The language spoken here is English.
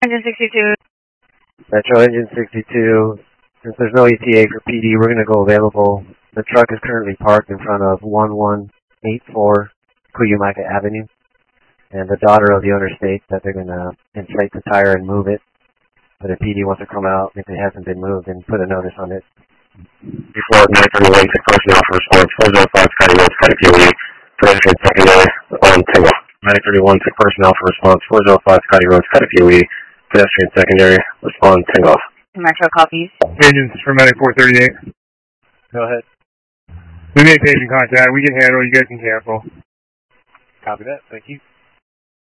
Engine 62. Metro Engine 62. Since there's no ETA for PD, we're going to go available. The truck is currently parked in front of 1184 Cuyamaca Avenue. And the daughter of the owner states that they're going to inflate the tire and move it. But if PD wants to come out, if it hasn't been moved, and put a notice on it. Before 931, took personnel for response, 405 Scotty Road, Scotty POE, pedestrian secondary on Tingle. 931, took personnel for response, 405 Scotty Road, Scotty POE, pedestrian secondary, respond Tingle. Metro copies. Engines for Medic 438. Go ahead. We made patient contact. We can handle it. You guys can cancel. Copy that. Thank you.